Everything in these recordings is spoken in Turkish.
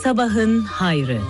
Sabahın hayrı.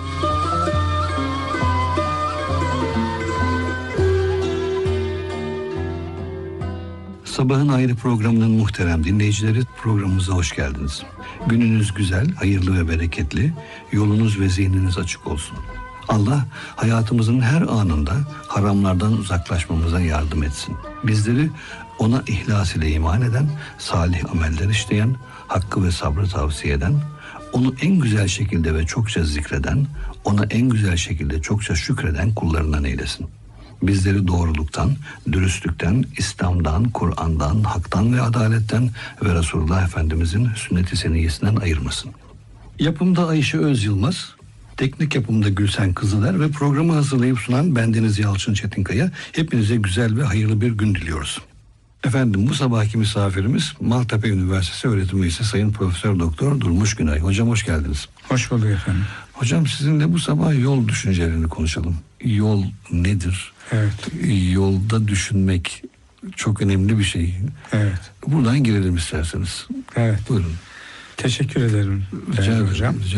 Sabahın Hayrı programının muhterem dinleyicileri, programımıza hoş geldiniz. Gününüz güzel, hayırlı ve bereketli, yolunuz ve zihniniz açık olsun. Allah hayatımızın her anında haramlardan uzaklaşmamıza yardım etsin. Bizleri ona ihlas ile iman eden, salih ameller işleyen, hakkı ve sabrı tavsiye eden, onu en güzel şekilde ve çokça zikreden, ona en güzel şekilde çokça şükreden kullarından eylesin. Bizleri doğruluktan, dürüstlükten, İslam'dan, Kur'an'dan, haktan ve adaletten ve Resulullah Efendimizin sünnet-i seniyyesinden ayırmasın. Yapımda Ayşe Öz Yılmaz, teknik yapımda Gülsen Kızıler ve programı hazırlayıp sunan bendeniz Yalçın Çetinkaya. Hepinize güzel ve hayırlı bir gün diliyoruz. Efendim, bu sabahki misafirimiz Maltepe Üniversitesi öğretim üyesi Sayın Profesör Doktor Durmuş Günay. Hocam hoş geldiniz. Hoş bulduk efendim. Hocam, sizinle bu sabah yol düşüncelerini konuşalım. Yol nedir? Evet. Yolda düşünmek çok önemli bir şey. Evet. Buradan girelim isterseniz. Evet. Buyurun. Teşekkür ederim. Rica ederim hocam. hocam.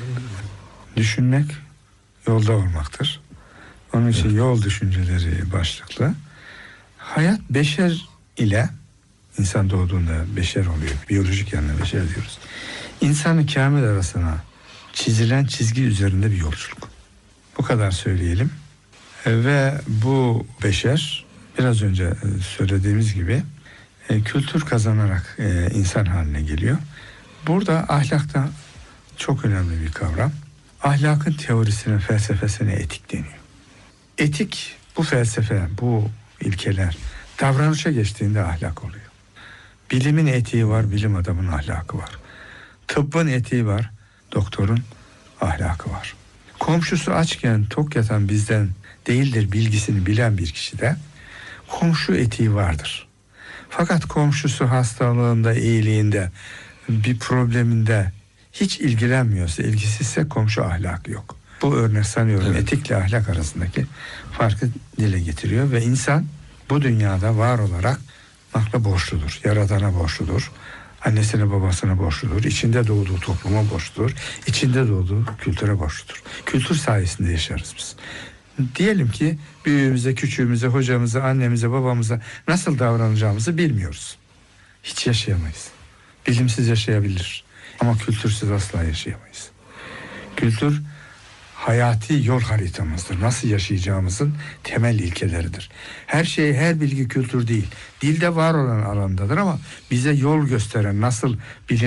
Düşünmek yolda olmaktır. Onun için yol düşünceleri başlıklı. Hayat beşer ile, insan doğduğunda beşer oluyor. Biyolojik yanına beşer diyoruz. İnsanı kamil arasına çizilen çizgi üzerinde bir yolculuk. Bu kadar söyleyelim. Ve bu beşer biraz önce söylediğimiz gibi kültür kazanarak insan haline geliyor. Burada ahlak da çok önemli bir kavram. Ahlakın teorisine, felsefesine etik deniyor. Etik, bu felsefe, bu ilkeler davranışa geçtiğinde ahlak oluyor. Bilimin etiği var, bilim adamının ahlakı var. Tıbbın etiği var, doktorun ahlakı var. Komşusu açken tok yatan bizden değildir bilgisini bilen bir kişide komşu etiği vardır. Fakat komşusu hastalığında, iyiliğinde, bir probleminde hiç ilgilenmiyorsa, ilgisizse komşu ahlakı yok. Bu örnek sanıyorum evet, etikle ahlak arasındaki farkı dile getiriyor ve insan bu dünyada var olarak akla borçludur, Yaradan'a borçludur, annesine babasına borçludur, içinde doğduğu topluma borçludur, içinde doğduğu kültüre borçludur. Kültür sayesinde yaşarız biz. Diyelim ki büyüğümüze, küçüğümüze, hocamıza, annemize, babamıza nasıl davranacağımızı bilmiyoruz. Hiç yaşayamayız. Bilimsiz yaşayabilir ama kültürsüz asla yaşayamayız. Kültür hayati yol haritamızdır. Nasıl yaşayacağımızın temel ilkeleridir. Her şey, her bilgi kültür değil. Dilde var olan alandadır ama bize yol gösteren, nasıl bilim